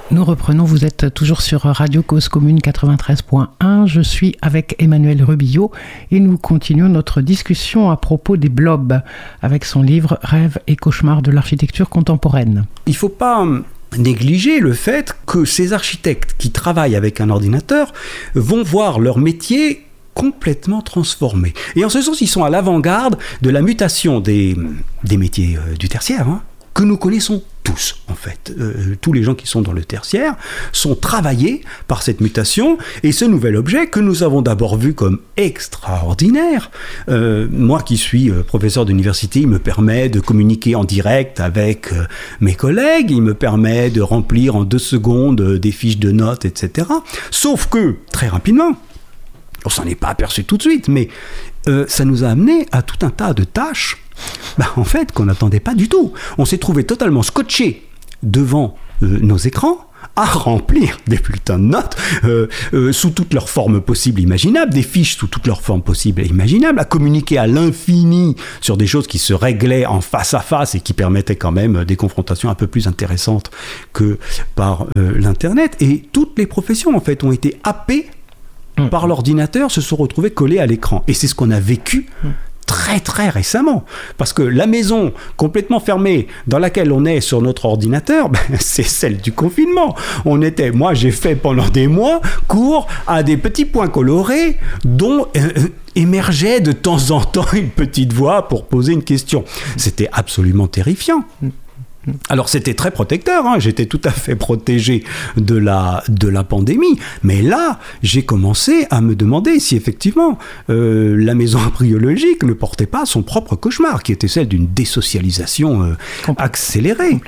Nous reprenons, vous êtes toujours sur Radio Cause Commune 93.1. Je suis avec Emmanuel Rebillot et nous continuons notre discussion à propos des blobs avec son livre Rêves et cauchemars de l'architecture contemporaine. Il ne faut pas négliger le fait que ces architectes qui travaillent avec un ordinateur vont voir leur métier complètement transformé. Et en ce sens, ils sont à l'avant-garde de la mutation des métiers du tertiaire, que nous connaissons tous, en fait. Tous les gens qui sont dans le tertiaire sont travaillés par cette mutation, et ce nouvel objet que nous avons d'abord vu comme extraordinaire, moi qui suis professeur d'université, il me permet de communiquer en direct avec mes collègues, il me permet de remplir en 2 secondes des fiches de notes, etc. Sauf que, très rapidement, on s'en est pas aperçu tout de suite, mais ça nous a amené à tout un tas de tâches en fait, qu'on n'attendait pas du tout. On s'est trouvé totalement scotché devant nos écrans à remplir des bulletins de notes sous toutes leurs formes possibles et imaginables, des fiches sous toutes leurs formes possibles et imaginables, à communiquer à l'infini sur des choses qui se réglaient en face à face et qui permettaient quand même des confrontations un peu plus intéressantes que par l'Internet. Et toutes les professions, en fait, ont été happées par l'ordinateur, se sont retrouvées collées à l'écran. Et c'est ce qu'on a vécu très très récemment, parce que la maison complètement fermée dans laquelle on est sur notre ordinateur, c'est celle du confinement. Moi j'ai fait pendant des mois cours à des petits points colorés dont émergeait de temps en temps une petite voix pour poser une question. C'était absolument terrifiant. Alors c'était très protecteur, j'étais tout à fait protégé de la pandémie, mais là j'ai commencé à me demander si effectivement la maison embryologique ne portait pas son propre cauchemar, qui était celle d'une désocialisation accélérée,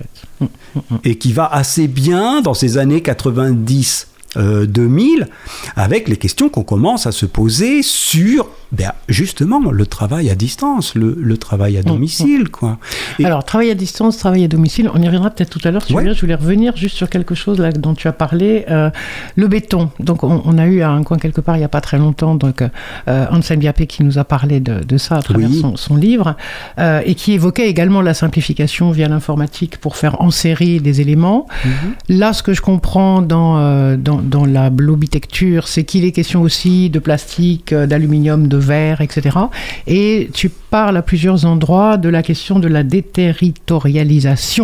et qui va assez bien dans ces années 90 2000, avec les questions qu'on commence à se poser sur justement le travail à distance, le travail à domicile, quoi. Alors, travail à distance, travail à domicile, on y reviendra peut-être tout à l'heure. Je voulais revenir juste sur quelque chose là, dont tu as parlé, le béton. Donc, on a eu à un coin quelque part, il n'y a pas très longtemps, donc Anselm Biapé qui nous a parlé de ça à travers son livre, et qui évoquait également la simplification via l'informatique pour faire en série des éléments. Là, ce que je comprends dans la blobitecture, c'est qu'il est question aussi de plastique, d'aluminium, de verre, etc. Et tu parles à plusieurs endroits de la question de la déterritorialisation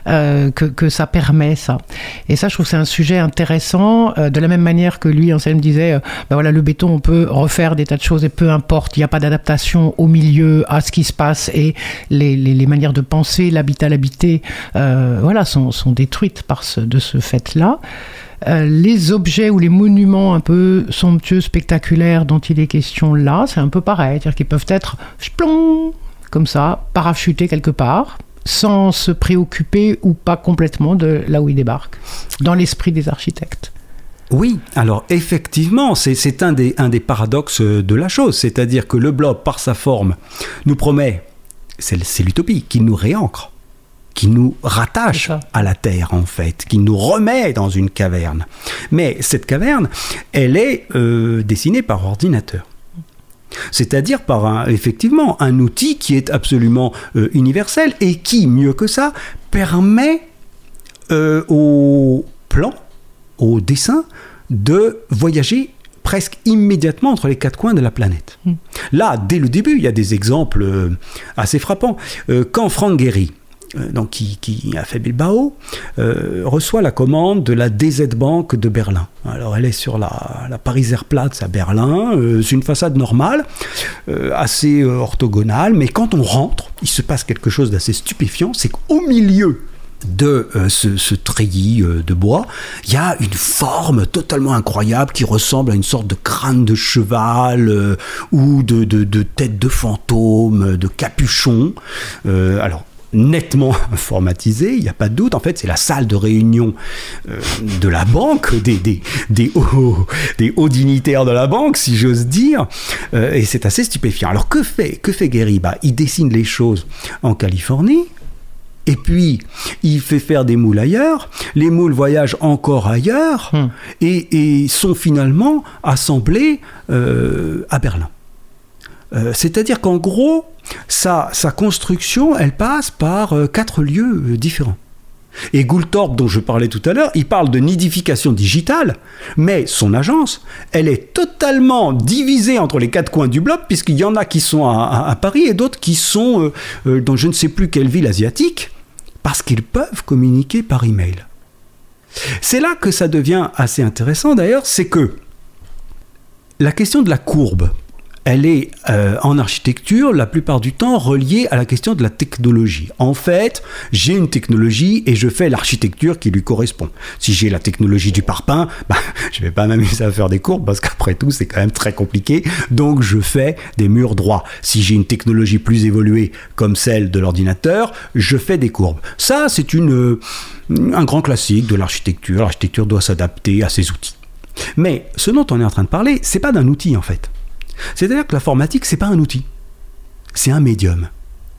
que ça permet, ça. Et ça, je trouve que c'est un sujet intéressant, de la même manière que lui, Anselm disait, le béton, on peut refaire des tas de choses et peu importe, il n'y a pas d'adaptation au milieu, à ce qui se passe, et les manières de penser, l'habitat, l'habité, sont détruites de ce fait-là. Les objets ou les monuments un peu somptueux, spectaculaires dont il est question là, c'est un peu pareil, c'est-à-dire qu'ils peuvent être comme ça, parachutés quelque part, sans se préoccuper ou pas complètement de là où ils débarquent, dans l'esprit des architectes. Oui, alors effectivement, c'est un des paradoxes de la chose, c'est-à-dire que le blob, par sa forme, nous promet, c'est l'utopie, qu'il nous réancre, qui nous rattache à la Terre, en fait, qui nous remet dans une caverne. Mais cette caverne, elle est dessinée par ordinateur. C'est-à-dire par effectivement un outil qui est absolument universel et qui, mieux que ça, permet au plan, au dessin, de voyager presque immédiatement entre les 4 coins de la planète. Là, dès le début, il y a des exemples assez frappants. Quand Frank Gehry, qui a fait Bilbao, reçoit la commande de la DZ Bank de Berlin. Alors elle est sur la Pariser Platz à Berlin, c'est une façade normale, assez orthogonale, mais quand on rentre, il se passe quelque chose d'assez stupéfiant, c'est qu'au milieu de ce treillis de bois, il y a une forme totalement incroyable qui ressemble à une sorte de crâne de cheval ou de tête de fantôme, de capuchon. Alors nettement informatisé, il n'y a pas de doute. En fait, c'est la salle de réunion de la banque, des hauts dignitaires de la banque, si j'ose dire, et c'est assez stupéfiant. Alors, que fait Gehry ? Il dessine les choses en Californie, et puis il fait faire des moules ailleurs, les moules voyagent encore ailleurs, et sont finalement assemblés à Berlin. C'est-à-dire qu'en gros, sa construction, elle passe par 4 lieux différents. Et Goulthorpe, dont je parlais tout à l'heure, il parle de nidification digitale, mais son agence, elle est totalement divisée entre les quatre coins du globe, puisqu'il y en a qui sont à Paris et d'autres qui sont dans je ne sais plus quelle ville asiatique, parce qu'ils peuvent communiquer par email. C'est là que ça devient assez intéressant d'ailleurs, c'est que la question de la courbe, elle est en architecture la plupart du temps reliée à la question de la technologie. En fait, j'ai une technologie et je fais l'architecture qui lui correspond. Si j'ai la technologie du parpaing, je ne vais pas m'amuser à faire des courbes parce qu'après tout, c'est quand même très compliqué. Donc, je fais des murs droits. Si j'ai une technologie plus évoluée comme celle de l'ordinateur, je fais des courbes. Ça, c'est un grand classique de l'architecture. L'architecture doit s'adapter à ses outils. Mais ce dont on est en train de parler, c'est pas d'un outil en fait. C'est-à-dire que l'informatique, c'est pas un outil, c'est un médium.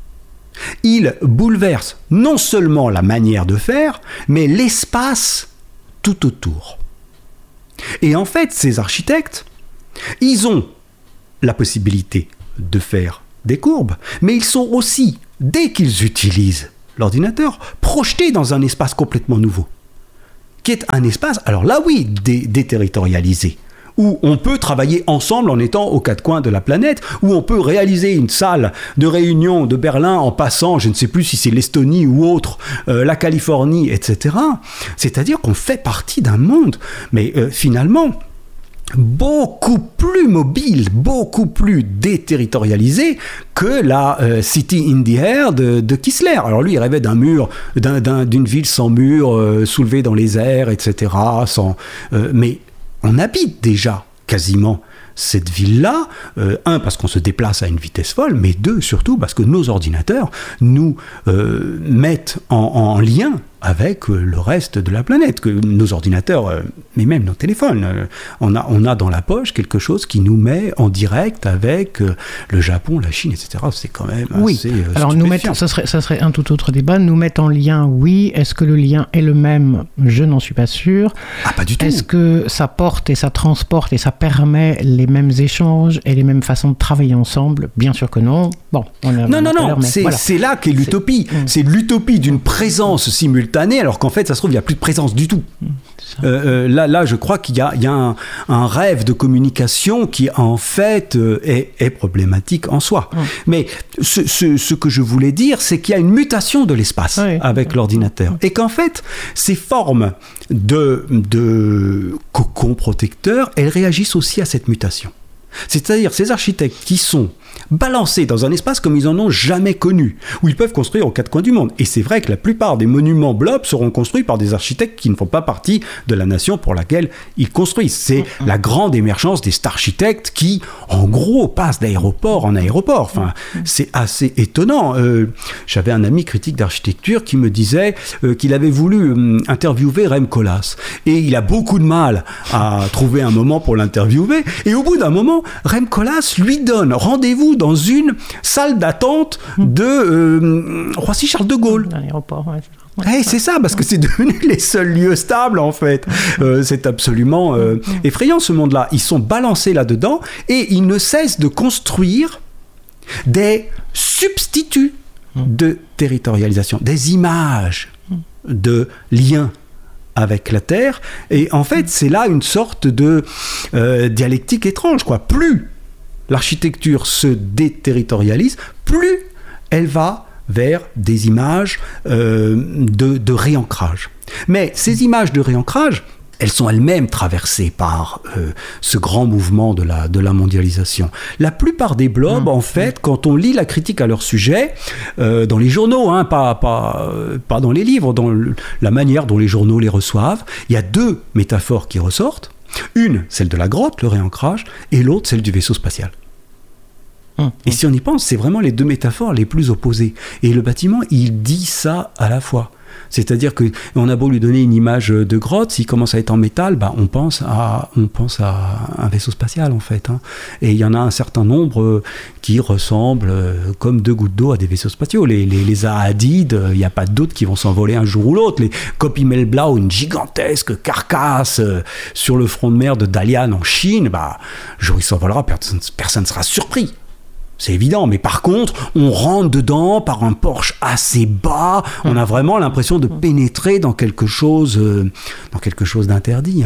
Il bouleverse non seulement la manière de faire, mais l'espace tout autour. Et en fait, ces architectes, ils ont la possibilité de faire des courbes, mais ils sont aussi, dès qu'ils utilisent l'ordinateur, projetés dans un espace complètement nouveau, qui est un espace, alors là oui, déterritorialisé, où on peut travailler ensemble en étant aux quatre coins de la planète, où on peut réaliser une salle de réunion de Berlin en passant, je ne sais plus si c'est l'Estonie ou autre, la Californie, etc. C'est-à-dire qu'on fait partie d'un monde, mais finalement beaucoup plus mobile, beaucoup plus déterritorialisé que la City in the Air de Kistler. Alors lui, il rêvait d'un mur, d'une ville sans mur, soulevée dans les airs, etc. Mais on habite déjà quasiment cette ville-là, parce qu'on se déplace à une vitesse folle, mais deux, surtout parce que nos ordinateurs nous mettent en lien avec le reste de la planète, que nos ordinateurs, mais même nos téléphones, on a dans la poche quelque chose qui nous met en direct avec le Japon, la Chine, etc. C'est quand même assez alors ça serait un tout autre débat. Nous mettre en lien, oui. Est-ce que le lien est le même? Je n'en suis pas sûr. Ah, pas du tout. Est-ce que ça porte et ça transporte et ça permet les mêmes échanges et les mêmes façons de travailler ensemble? Bien sûr que non. Bon, non. C'est là qu'est l'utopie. C'est l'utopie d'une présence simultanée, alors qu'en fait, ça se trouve, il n'y a plus de présence du tout. Là, je crois qu'il y a un rêve de communication qui, en fait, est problématique en soi. Mais ce que je voulais dire, c'est qu'il y a une mutation de l'espace avec l'ordinateur. Et qu'en fait, ces formes de cocon protecteur, elles réagissent aussi à cette mutation. C'est-à-dire ces architectes qui sont balancés dans un espace comme ils en ont jamais connu, où ils peuvent construire aux quatre coins du monde. Et c'est vrai que la plupart des monuments blobs seront construits par des architectes qui ne font pas partie de la nation pour laquelle ils construisent. C'est la grande émergence des architectes qui, en gros, passent d'aéroport en aéroport. Enfin, c'est assez étonnant. J'avais un ami critique d'architecture qui me disait qu'il avait voulu interviewer Rem Koolhaas. Et il a beaucoup de mal à trouver un moment pour l'interviewer. Et au bout d'un moment, Rem Koolhaas lui donne rendez-vous dans une salle d'attente de Roissy-Charles de Gaulle. Dans l'aéroport, c'est ça, parce que c'est devenu les seuls lieux stables, en fait. C'est absolument effrayant, ce monde-là. Ils sont balancés là-dedans et ils ne cessent de construire des substituts de territorialisation, des images de liens avec la Terre. Et en fait, c'est là une sorte de dialectique étrange, quoi. Plus l'architecture se déterritorialise, plus elle va vers des images de réancrage. Mais ces images de réancrage, elles sont elles-mêmes traversées par ce grand mouvement de la mondialisation. La plupart des blobs, en fait, quand on lit la critique à leur sujet, dans les journaux, pas dans les livres, dans la manière dont les journaux les reçoivent, il y a deux métaphores qui ressortent. Une, celle de la grotte, le réancrage, et l'autre, celle du vaisseau spatial. Et si on y pense, c'est vraiment les deux métaphores les plus opposées. Et le bâtiment, il dit ça à la fois. C'est-à-dire qu'on a beau lui donner une image de grotte, s'il commence à être en métal, on pense à un vaisseau spatial, en fait. Et il y en a un certain nombre qui ressemblent comme deux gouttes d'eau à des vaisseaux spatiaux. Les Zaha Hadid, il n'y a pas d'autres qui vont s'envoler un jour ou l'autre. Les Copy-Melblau, une gigantesque carcasse sur le front de mer de Dalian en Chine, le jour où il s'envolera, personne ne sera surpris. C'est évident, mais par contre, on rentre dedans par un porche assez bas, on a vraiment l'impression de pénétrer dans quelque chose d'interdit.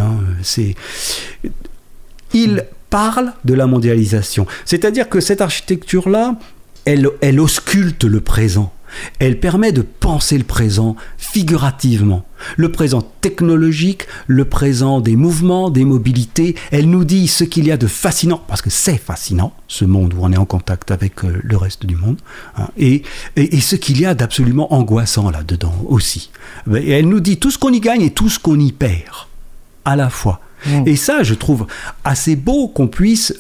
Il parle de la mondialisation. C'est-à-dire que cette architecture-là, elle ausculte le présent. Elle permet de penser le présent figurativement. Le présent technologique, le présent des mouvements, des mobilités. Elle nous dit ce qu'il y a de fascinant, parce que c'est fascinant, ce monde où on est en contact avec le reste du monde, et ce qu'il y a d'absolument angoissant là-dedans aussi. Et elle nous dit tout ce qu'on y gagne et tout ce qu'on y perd, à la fois. Et ça, je trouve assez beau qu'on puisse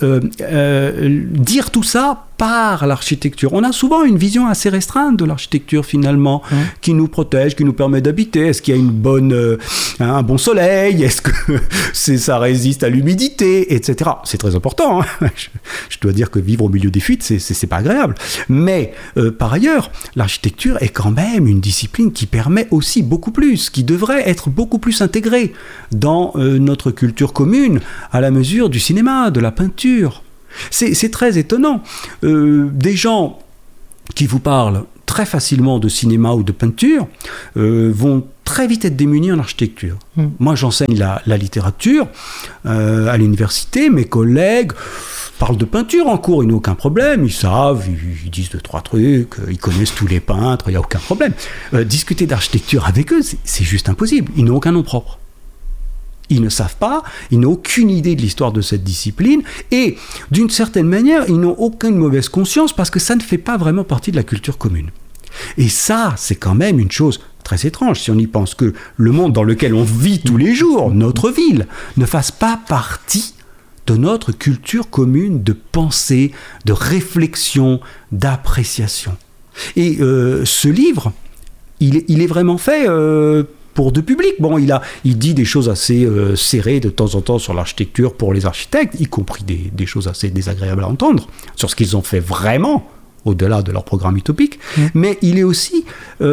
dire tout ça par l'architecture. On a souvent une vision assez restreinte de l'architecture finalement, qui nous protège, qui nous permet d'habiter. Est-ce qu'il y a un bon soleil? Est-ce que ça résiste à l'humidité, etc. C'est très important. Je dois dire que vivre au milieu des fuites, c'est pas agréable. Mais par ailleurs, l'architecture est quand même une discipline qui permet aussi beaucoup plus, qui devrait être beaucoup plus intégrée dans notre culture commune, à la mesure du cinéma, de la peinture. C'est très étonnant. Des gens qui vous parlent très facilement de cinéma ou de peinture vont très vite être démunis en architecture. Moi, j'enseigne la littérature à l'université. Mes collègues parlent de peinture en cours, ils n'ont aucun problème. Ils savent, ils disent 2-3 trucs, ils connaissent tous les peintres, il n'y a aucun problème. Discuter d'architecture avec eux, c'est juste impossible. Ils n'ont aucun nom propre. Ils ne savent pas, ils n'ont aucune idée de l'histoire de cette discipline et d'une certaine manière, ils n'ont aucune mauvaise conscience parce que ça ne fait pas vraiment partie de la culture commune. Et ça, c'est quand même une chose très étrange si on y pense, que le monde dans lequel on vit tous les jours, notre ville, ne fasse pas partie de notre culture commune de pensée, de réflexion, d'appréciation. Et ce livre, il est vraiment fait... pour de public. Bon, il dit des choses assez serrées de temps en temps sur l'architecture pour les architectes, y compris des choses assez désagréables à entendre, sur ce qu'ils ont fait vraiment, au-delà de leur programme utopique. Mais il est aussi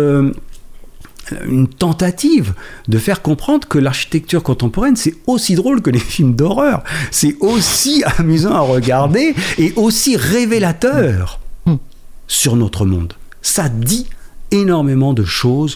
une tentative de faire comprendre que l'architecture contemporaine, c'est aussi drôle que les films d'horreur. C'est aussi amusant à regarder et aussi révélateur sur notre monde. Ça dit énormément de choses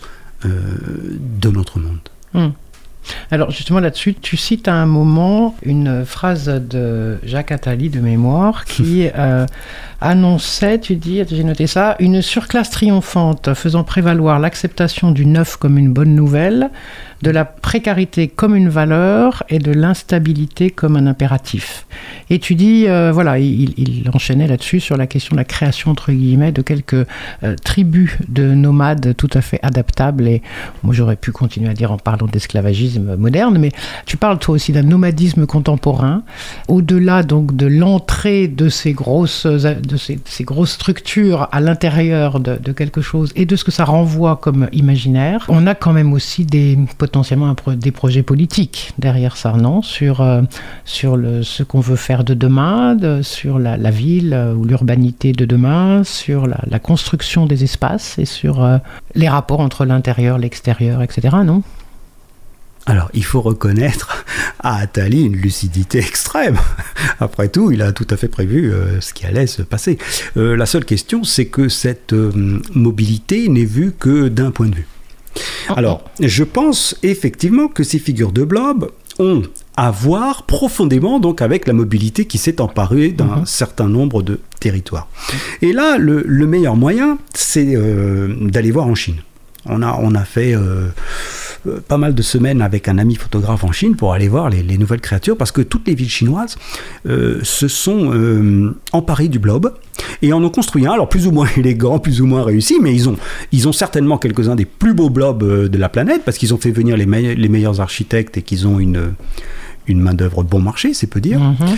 de notre monde. Alors justement là-dessus, tu cites à un moment une phrase de Jacques Attali de mémoire qui annonçait, tu dis, j'ai noté ça, une surclasse triomphante faisant prévaloir l'acceptation du neuf comme une bonne nouvelle, de la précarité comme une valeur et de l'instabilité comme un impératif. Et tu dis, voilà, il enchaînait là-dessus sur la question de la création, entre guillemets, de quelques tribus de nomades tout à fait adaptables. Et moi, j'aurais pu continuer à dire en parlant d'esclavagisme moderne, mais tu parles toi aussi d'un nomadisme contemporain, au-delà donc de l'entrée de ces grosses structures à l'intérieur de quelque chose et de ce que ça renvoie comme imaginaire. On a quand même aussi potentiellement des projets politiques derrière ça, non ? Sur ce qu'on veut faire de demain, sur la ville ou l'urbanité de demain, sur la construction des espaces et sur les rapports entre l'intérieur, l'extérieur, etc., non ? Alors, il faut reconnaître à Attali une lucidité extrême. Après tout, il a tout à fait prévu ce qui allait se passer. La seule question, c'est que cette mobilité n'est vue que d'un point de vue. Alors, je pense effectivement que ces figures de blob ont à voir profondément donc avec la mobilité qui s'est emparée d'un certain nombre de territoires. Et là, le meilleur moyen, c'est d'aller voir en Chine. On a fait pas mal de semaines avec un ami photographe en Chine pour aller voir les nouvelles créatures, parce que toutes les villes chinoises se sont emparées du blob et en ont construit un, alors plus ou moins élégant, plus ou moins réussi, mais ils ont certainement quelques-uns des plus beaux blobs de la planète, parce qu'ils ont fait venir les meilleurs architectes et qu'ils ont une main-d'œuvre bon marché, c'est peu dire.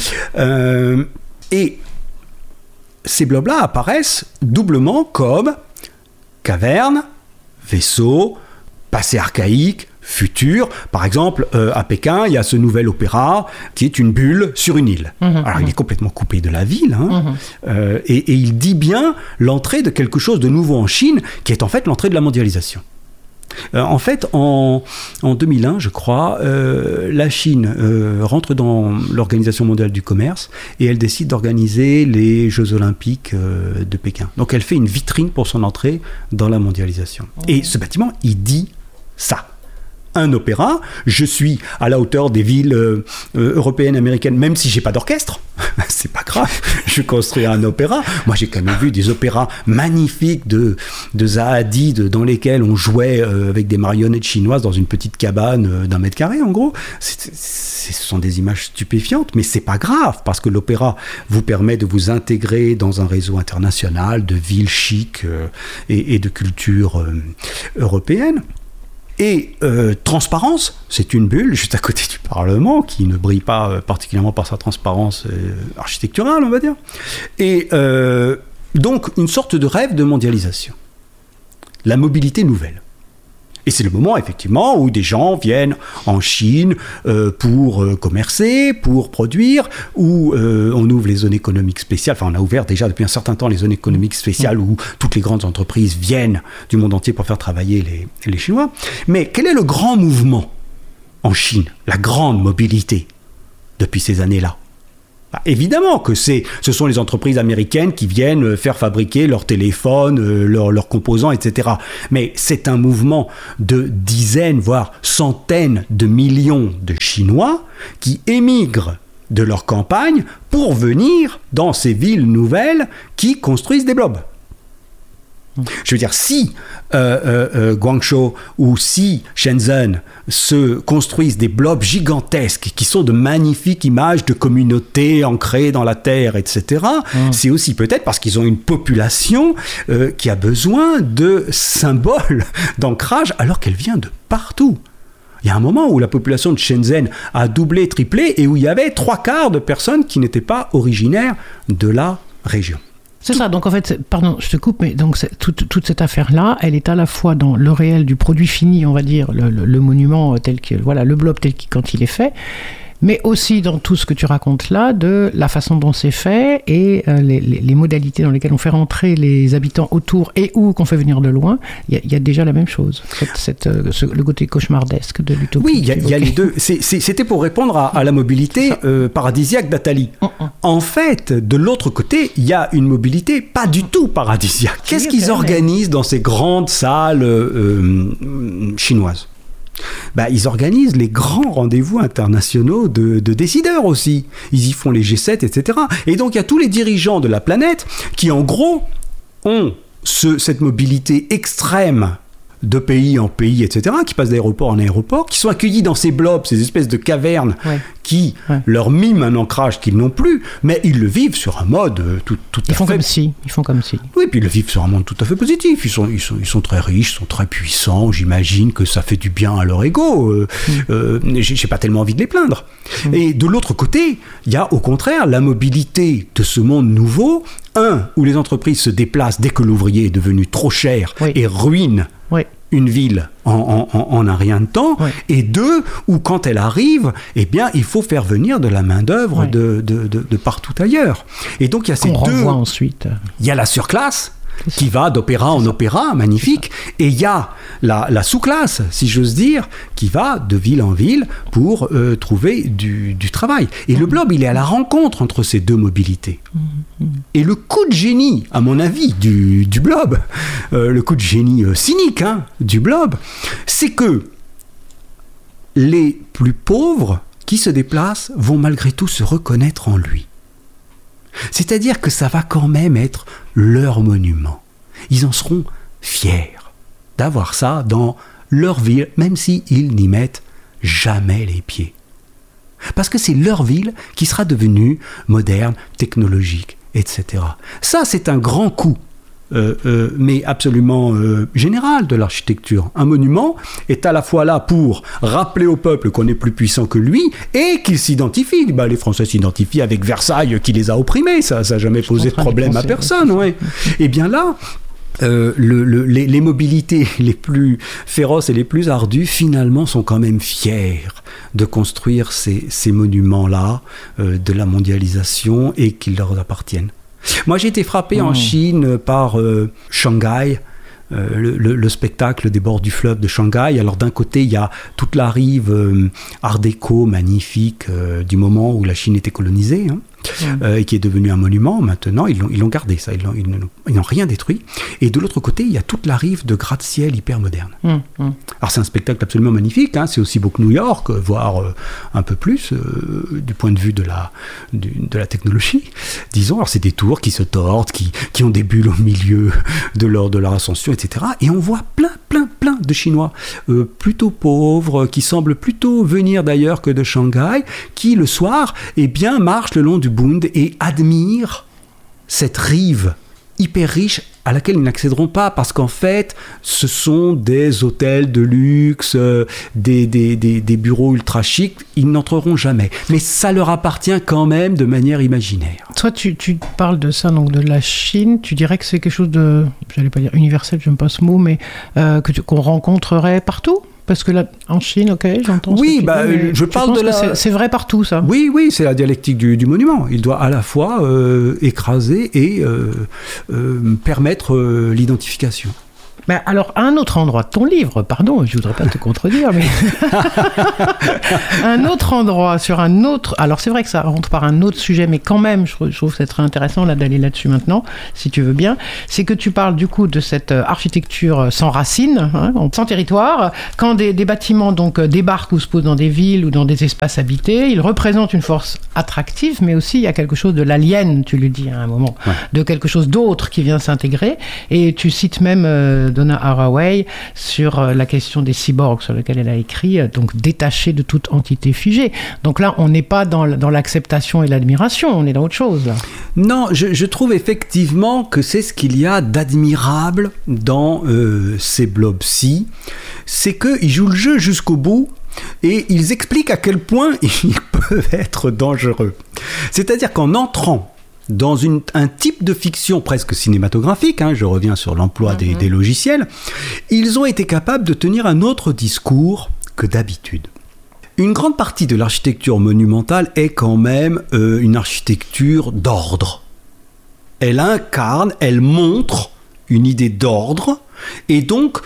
Et ces blobs-là apparaissent doublement comme cavernes, vaisseaux, passé archaïque, futur. Par exemple, à Pékin, il y a ce nouvel opéra qui est une bulle sur une île. Alors, il est complètement coupé de la ville, et il dit bien l'entrée de quelque chose de nouveau en Chine, qui est en fait l'entrée de la mondialisation. En fait, en 2001, je crois, la Chine rentre dans l'Organisation mondiale du commerce et elle décide d'organiser les Jeux olympiques de Pékin. Donc elle fait une vitrine pour son entrée dans la mondialisation. Et ce bâtiment, il dit ça. Un opéra, je suis à la hauteur des villes européennes, américaines, même si j'ai pas d'orchestre, c'est pas grave, je construis un opéra. Moi j'ai quand même vu des opéras magnifiques de Zaha Hadid dans lesquels on jouait avec des marionnettes chinoises dans une petite cabane d'1 mètre carré en gros. Ce sont des images stupéfiantes, mais c'est pas grave parce que l'opéra vous permet de vous intégrer dans un réseau international de villes chics et de culture européenne. Et transparence, c'est une bulle juste à côté du Parlement qui ne brille pas particulièrement par sa transparence architecturale, on va dire. Et donc une sorte de rêve de mondialisation. La mobilité nouvelle. Et c'est le moment, effectivement, où des gens viennent en Chine pour commercer, pour produire, où on ouvre les zones économiques spéciales. Enfin, on a ouvert déjà depuis un certain temps les zones économiques spéciales où toutes les grandes entreprises viennent du monde entier pour faire travailler les Chinois. Mais quel est le grand mouvement en Chine, la grande mobilité depuis ces années-là ? Évidemment que ce sont les entreprises américaines qui viennent faire fabriquer leurs téléphones, leurs composants, etc. Mais c'est un mouvement de dizaines, voire centaines de millions de Chinois qui émigrent de leur campagne pour venir dans ces villes nouvelles qui construisent des blobs. Je veux dire, si Guangzhou ou si Shenzhen se construisent des blobs gigantesques qui sont de magnifiques images de communautés ancrées dans la terre, etc., c'est aussi peut-être parce qu'ils ont une population qui a besoin de symboles d'ancrage alors qu'elle vient de partout. Il y a un moment où la population de Shenzhen a doublé, triplé et où il y avait 3/4 de personnes qui n'étaient pas originaires de la région. C'est ça, donc en fait, pardon, je te coupe, mais donc toute cette affaire-là, elle est à la fois dans le réel du produit fini, on va dire, le monument tel que, voilà, le blob tel qu'il, quand il est fait, mais aussi dans tout ce que tu racontes là, de la façon dont c'est fait et les modalités dans lesquelles on fait rentrer les habitants autour et ou qu'on fait venir de loin, il y a déjà la même chose, le côté cauchemardesque de l'utopie. Oui, il y a les deux. C'était pour répondre à la mobilité paradisiaque d'Attali. En fait, de l'autre côté, il y a une mobilité pas du tout paradisiaque. Qu'est-ce qu'ils organisent dans ces grandes salles chinoises ? Ils organisent les grands rendez-vous internationaux de décideurs aussi. Ils y font les G7, etc. Et donc, il y a tous les dirigeants de la planète qui, en gros, ont cette mobilité extrême de pays en pays, etc., qui passent d'aéroport en aéroport, qui sont accueillis dans ces blobs, ces espèces de cavernes qui leur miment un ancrage qu'ils n'ont plus, mais ils le vivent sur un mode tout à fait... Ils font comme si. Oui, puis ils le vivent sur un monde tout à fait positif. Ils sont très riches, ils sont très puissants, j'imagine que ça fait du bien à leur ego. J'ai pas tellement envie de les plaindre. Et de l'autre côté, il y a au contraire la mobilité de ce monde nouveau, où les entreprises se déplacent dès que l'ouvrier est devenu trop cher et ruine une ville en un rien de temps, et 2, où quand elle arrive, eh bien, il faut faire venir de la main-d'œuvre de partout ailleurs. Et donc, il y a ces deux... ensuite. Il y a la surclasse, qui va d'opéra en opéra, magnifique, et il y a la sous-classe, si j'ose dire, qui va de ville en ville pour trouver du travail. Et le blob, il est à la rencontre entre ces deux mobilités. Et le coup de génie, à mon avis, du blob, le coup de génie cynique du blob, c'est que les plus pauvres qui se déplacent vont malgré tout se reconnaître en lui. C'est-à-dire que ça va quand même être leur monument. Ils en seront fiers d'avoir ça dans leur ville, même s'ils n'y mettent jamais les pieds. Parce que c'est leur ville qui sera devenue moderne, technologique, etc. Ça, c'est un grand coup, mais absolument général de l'architecture. Un monument est à la fois là pour rappeler au peuple qu'on est plus puissant que lui et qu'il s'identifie. Les Français s'identifient avec Versailles qui les a opprimés. Ça n'a jamais posé de problème à personne. Et bien là, les mobilités les plus féroces et les plus ardues, finalement, sont quand même fiers de construire ces monuments-là de la mondialisation et qu'ils leur appartiennent. Moi, j'ai été frappé en Chine par Shanghai, le spectacle des bords du fleuve de Shanghai. Alors d'un côté, il y a toute la rive art déco magnifique du moment où la Chine était colonisée, et qui est devenu un monument. Maintenant, ils l'ont gardé, ça. Ils n'ont rien détruit. Et de l'autre côté, il y a toute la rive de gratte-ciel hyper moderne. Alors, c'est un spectacle absolument magnifique. C'est aussi beau que New York, voire un peu plus, du point de vue de la technologie, disons. Alors, c'est des tours qui se tordent, qui ont des bulles au milieu de leur ascension, etc. Et on voit plein de Chinois plutôt pauvres, qui semblent plutôt venir d'ailleurs que de Shanghai, qui, le soir, marchent le long du Bund et admirent cette rive hyper riche à laquelle ils n'accéderont pas parce qu'en fait, ce sont des hôtels de luxe, des bureaux ultra chics, ils n'entreront jamais. Mais ça leur appartient quand même de manière imaginaire. Toi, tu parles de ça, donc de la Chine, tu dirais que c'est quelque chose de, j'allais pas dire universel, j'aime pas ce mot, mais qu'on rencontrerait partout ? Parce que là, en Chine, ok, j'entends. Oui, je parle de la. C'est vrai partout, ça. Oui, c'est la dialectique du monument. Il doit à la fois écraser et permettre l'identification. Ben alors, à un autre endroit de ton livre, pardon, je ne voudrais pas te contredire, mais un autre endroit, sur un autre... Alors, c'est vrai que ça rentre par un autre sujet, mais quand même, je trouve que c'est très intéressant là, d'aller là-dessus maintenant, si tu veux bien. C'est que tu parles du coup de cette architecture sans racines, sans territoire. Quand des bâtiments donc, débarquent ou se posent dans des villes ou dans des espaces habités, ils représentent une force attractive, mais aussi il y a quelque chose de l'alien, tu le dis à un moment, de quelque chose d'autre qui vient s'intégrer. Et tu cites même... Donna Haraway sur la question des cyborgs sur laquelle elle a écrit, donc détaché de toute entité figée. Donc là, on n'est pas dans l'acceptation et l'admiration, on est dans autre chose. Là. Non, je trouve effectivement que c'est ce qu'il y a d'admirable dans ces blobs-ci, c'est qu'ils jouent le jeu jusqu'au bout et ils expliquent à quel point ils peuvent être dangereux. C'est-à-dire qu'en entrant dans un type de fiction presque cinématographique, je reviens sur l'emploi des logiciels, ils ont été capables de tenir un autre discours que d'habitude. Une grande partie de l'architecture monumentale est quand même une architecture d'ordre. Elle incarne, elle montre une idée d'ordre et donc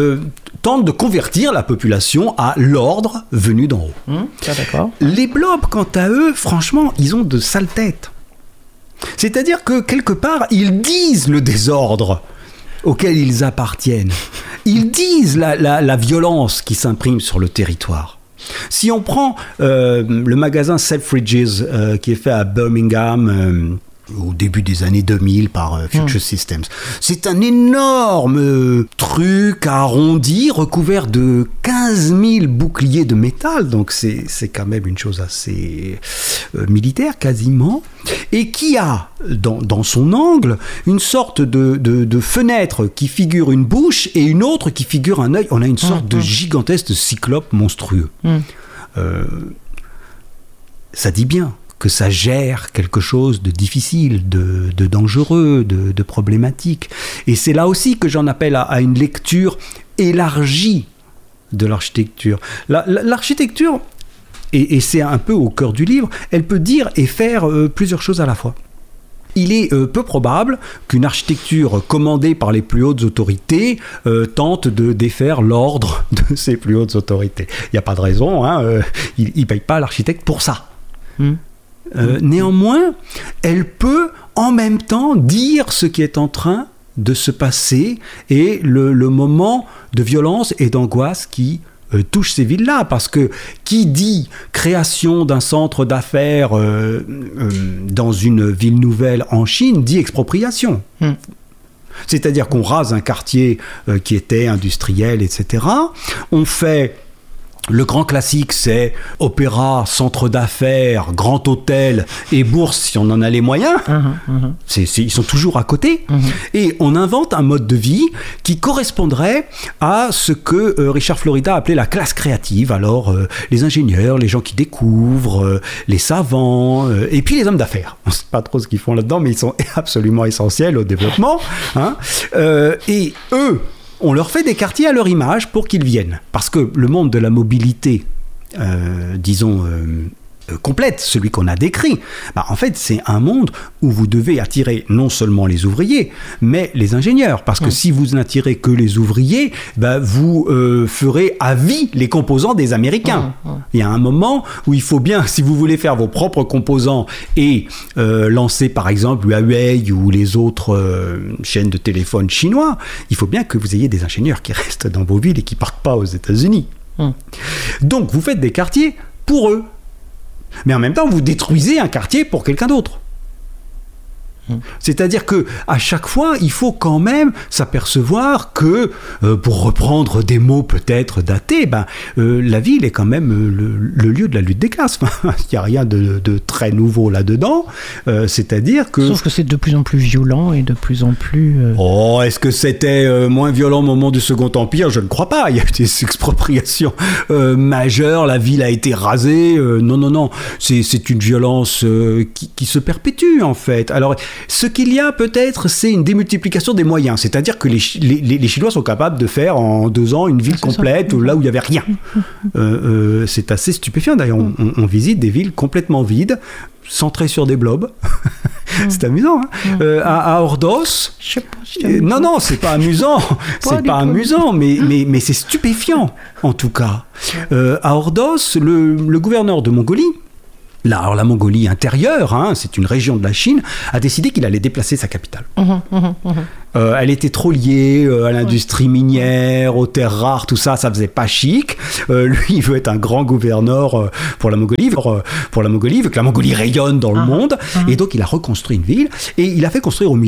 tente de convertir la population à l'ordre venu d'en haut. D'accord. Les blobs, quant à eux, franchement, ils ont de sales têtes. C'est-à-dire que, quelque part, ils disent le désordre auquel ils appartiennent. Ils disent la violence qui s'imprime sur le territoire. Si on prend le magasin Selfridges, qui est fait à Birmingham, au début des années 2000 par Future Systems. C'est un énorme truc arrondi, recouvert de 15 000 boucliers de métal, donc c'est quand même une chose assez militaire quasiment, et qui a dans son angle une sorte de fenêtre qui figure une bouche et une autre qui figure un œil. On a une sorte de gigantesque cyclope monstrueux. Ça dit bien que ça gère quelque chose de difficile, de dangereux, de problématique. Et c'est là aussi que j'en appelle à une lecture élargie de l'architecture. L'architecture, et c'est un peu au cœur du livre, elle peut dire et faire plusieurs choses à la fois. Il est peu probable qu'une architecture commandée par les plus hautes autorités tente de défaire l'ordre de ces plus hautes autorités. Il n'y a pas de raison, ils ne payent pas l'architecte pour ça. Néanmoins, elle peut en même temps dire ce qui est en train de se passer et le moment de violence et d'angoisse qui touche ces villes-là, parce que qui dit création d'un centre d'affaires dans une ville nouvelle en Chine dit expropriation. C'est-à-dire qu'on rase un quartier qui était industriel, etc. On fait... Le grand classique, c'est opéra, centre d'affaires, grand hôtel et bourse si on en a les moyens. Ils sont toujours à côté. Et on invente un mode de vie qui correspondrait à ce que Richard Florida appelait la classe créative. Alors, les ingénieurs, les gens qui découvrent, les savants, et puis les hommes d'affaires. On ne sait pas trop ce qu'ils font là-dedans, mais ils sont absolument essentiels au développement. Et eux... on leur fait des quartiers à leur image pour qu'ils viennent. Parce que le monde de la mobilité, complète, celui qu'on a décrit. En fait, c'est un monde où vous devez attirer non seulement les ouvriers, mais les ingénieurs. Parce que si vous n'attirez que les ouvriers, vous ferez à vie les composants des Américains. Il y a un moment où il faut bien, si vous voulez faire vos propres composants et lancer par exemple Huawei ou les autres chaînes de téléphone chinois, il faut bien que vous ayez des ingénieurs qui restent dans vos villes et qui ne partent pas aux États-Unis. Donc vous faites des quartiers pour eux. Mais en même temps, vous détruisez un quartier pour quelqu'un d'autre. C'est-à-dire que à chaque fois, il faut quand même s'apercevoir que, pour reprendre des mots peut-être datés, la ville est quand même le lieu de la lutte des classes. Il n'y a rien de très nouveau là-dedans. C'est-à-dire que... Sauf que c'est de plus en plus violent et de plus en plus... est-ce que c'était moins violent au moment du Second Empire ? Je ne crois pas. Il y a eu des expropriations majeures. La ville a été rasée. Non. C'est une violence qui se perpétue, en fait. Alors, ce qu'il y a peut-être, c'est une démultiplication des moyens. C'est-à-dire que les Chinois sont capables de faire en 2 ans une ville complète là où il n'y avait rien. C'est assez stupéfiant. D'ailleurs, on visite des villes complètement vides, centrées sur des blobs. C'est amusant. À Ordos... Je sais pas, non, c'est pas amusant. C'est pas amusant, mais c'est stupéfiant, en tout cas. À Ordos, le gouverneur de Mongolie, alors la Mongolie intérieure, c'est une région de la Chine, a décidé qu'il allait déplacer sa capitale. Elle était trop liée à l'industrie minière, aux terres rares, tout ça, ça faisait pas chic. Lui, il veut être un grand gouverneur pour la Mongolie, veut que la Mongolie rayonne dans le monde. Et donc, il a reconstruit une ville et il a fait construire au milieu